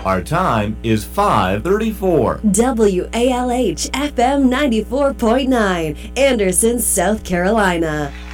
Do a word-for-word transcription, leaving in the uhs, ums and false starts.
Our time is five thirty-four. W A L H F M ninety-four point nine, Anderson, South Carolina.